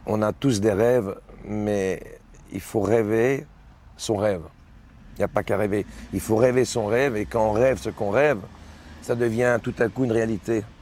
On a tous des rêves, mais il faut rêver son rêve. Il n'y a pas qu'à rêver. Il faut rêver son rêve, et quand on rêve ce qu'on rêve, ça devient tout à coup une réalité.